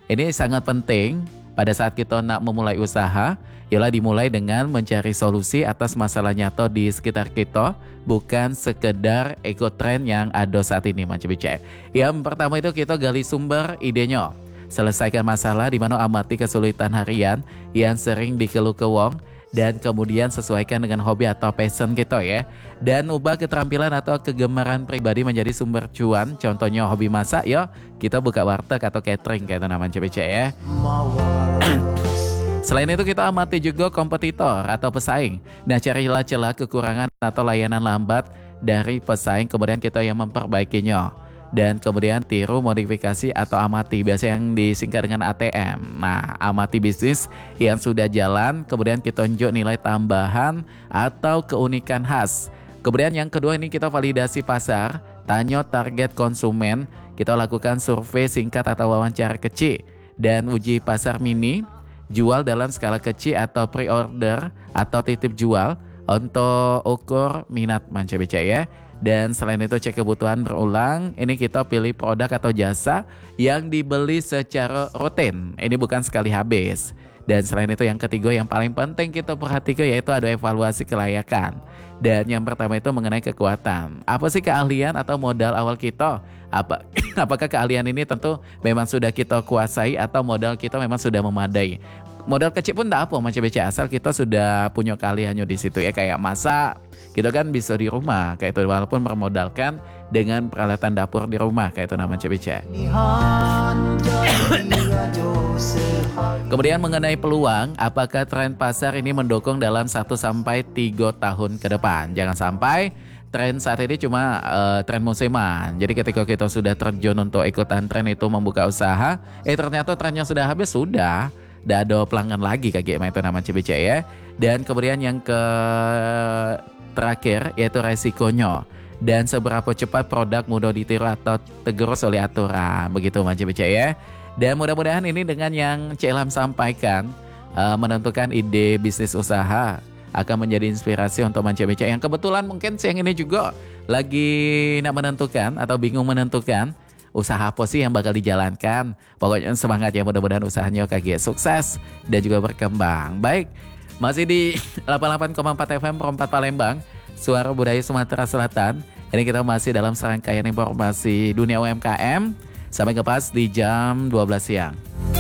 Ini sangat penting pada saat kita nak memulai usaha, ialah dimulai dengan mencari solusi atas masalah nyata di sekitar kita, bukan sekedar ikut tren yang ada saat ini macam bicara. Yang pertama itu kita gali sumber idenya. Selesaikan masalah di mana amati kesulitan harian yang sering dikeluh ke wong, dan kemudian sesuaikan dengan hobi atau passion kita ya. Dan ubah keterampilan atau kegemaran pribadi menjadi sumber cuan. Contohnya hobi masak ya, kita buka warteg atau catering kayak itu namanya CBC ya. Selain itu kita amati juga kompetitor atau pesaing. Nah, carilah celah kekurangan atau layanan lambat dari pesaing, kemudian kita yang memperbaikinya. Dan kemudian tiru, modifikasi atau amati, biasa yang disingkat dengan ATM. Nah, amati bisnis yang sudah jalan, kemudian kita tunjuk nilai tambahan atau keunikan khas. Kemudian yang kedua ini kita validasi pasar, tanya target konsumen, kita lakukan survei singkat atau wawancara kecil, dan uji pasar mini, jual dalam skala kecil atau pre-order atau titip jual untuk ukur minat manca beca ya. Dan selain itu cek kebutuhan berulang. Ini kita pilih produk atau jasa yang dibeli secara rutin. Ini bukan sekali habis. Dan selain itu yang ketiga yang paling penting kita perhatikan yaitu ada evaluasi kelayakan. Dan yang pertama itu mengenai kekuatan. Apa sih keahlian atau modal awal kita? Apakah keahlian ini tentu memang sudah kita kuasai atau modal kita memang sudah memadai? Modal kecil pun tak apa macam BC, asal kita sudah punya keahliannya di situ ya, kayak masak. Kita kan bisa di rumah kayak itu walaupun bermodalkan dengan peralatan dapur di rumah kayak itu namanya CBC. Kemudian mengenai peluang, apakah tren pasar ini mendukung dalam 1 sampai 3 tahun ke depan? Jangan sampai tren saat ini cuma tren musiman. Jadi ketika kita sudah terjun untuk ikutan tren itu membuka usaha, ternyata trennya sudah habis, sudah ada pelanggan lagi kayak itu nama CBC ya. Dan kemudian yang terakhir yaitu resikonya, dan seberapa cepat produk mudah ditiru atau tergerus oleh aturan, begitu macam CBC ya. Dan mudah-mudahan ini dengan yang Cik Ilham sampaikan menentukan ide bisnis usaha akan menjadi inspirasi untuk Manca Beca yang kebetulan mungkin siang ini juga lagi nak menentukan atau bingung menentukan usaha apa sih yang bakal dijalankan. Pokoknya semangat ya, mudah-mudahan usahanya kaget sukses dan juga berkembang. Baik, masih di 88,4 FM Perempat Palembang, Suara Budaya Sumatera Selatan. Ini kita masih dalam serangkaian informasi dunia UMKM sampai ke pas di jam 12 siang.